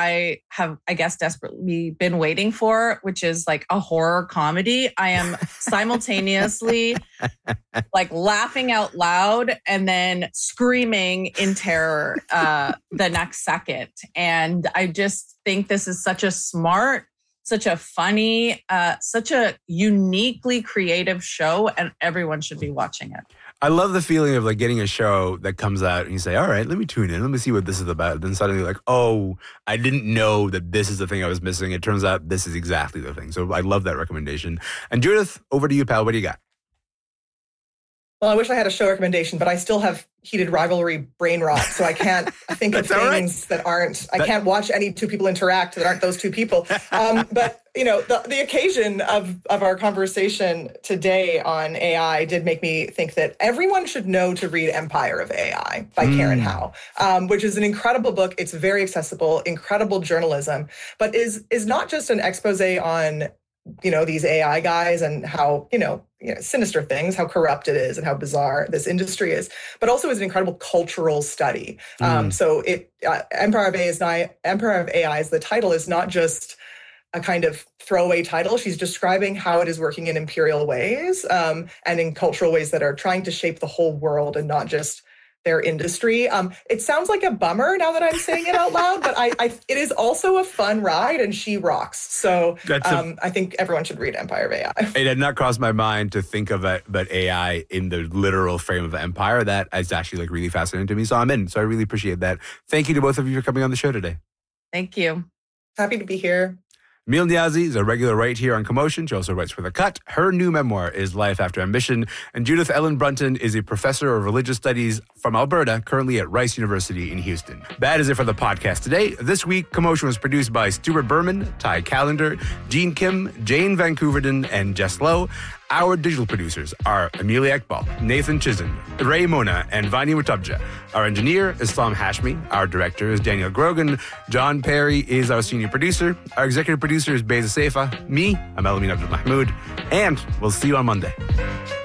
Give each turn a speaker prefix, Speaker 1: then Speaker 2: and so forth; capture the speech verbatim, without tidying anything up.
Speaker 1: I have, I guess, desperately been waiting for, which is like a horror comedy. I am simultaneously like laughing out loud and then screaming in terror uh, the next second. And I just think this is such a smart, such a funny, uh, such a uniquely creative show, and everyone should be watching it.
Speaker 2: I love the feeling of like getting a show that comes out and you say, all right, let me tune in. Let me see what this is about. Then suddenly like, oh, I didn't know that this is the thing I was missing. It turns out this is exactly the thing. So I love that recommendation. And Judith, over to you, pal. What do you got?
Speaker 3: Well, I wish I had a show recommendation, but I still have heated rivalry brain rot. So I can't think of things right. that aren't, I that, can't watch any two people interact that aren't those two people. Um, but, you know, the, the occasion of, of our conversation today on A I did make me think that everyone should know to read Empire of A I by mm. Karen Howe, um, which is an incredible book. It's very accessible, incredible journalism, but is is not just an expose on you know, these A I guys and how, you know, you know, sinister things, how corrupt it is and how bizarre this industry is, but also is an incredible cultural study. Mm. Um, so it, uh, Empire of A I is not, Empire of A I is the title is not just a kind of throwaway title. She's describing how it is working in imperial ways um, and in cultural ways that are trying to shape the whole world and not just their industry. Um, it sounds like a bummer now that I'm saying it out loud, but I, I it is also a fun ride and she rocks. So um, a, I think everyone should read Empire of A I.
Speaker 2: It had not crossed my mind to think of it, but A I in the literal frame of Empire. That is actually like really fascinating to me. So I'm in. So I really appreciate that. Thank you to both of you for coming on the show today.
Speaker 1: Thank you.
Speaker 3: Happy to be here.
Speaker 2: Emil Niazi is a regular writer here on Commotion. She also writes for The Cut. Her new memoir is Life After Ambition. And Judith Ellen Brunton is a professor of religious studies from Alberta, currently at Rice University in Houston. That is it for the podcast today. This week, Commotion was produced by Stuart Berman, Ty Callender, Gene Kim, Jane Van Couverden, and Jess Lowe. Our digital producers are Amelia Ekbal, Nathan Chisholm, Ray Mona, and Vani Mutabja. Our engineer is Tom Hashmi. Our director is Daniel Grogan. John Perry is our senior producer. Our executive producer is Beza Seifa. Me, I'm Elamin Abdul Mahmoud. And we'll see you on Monday.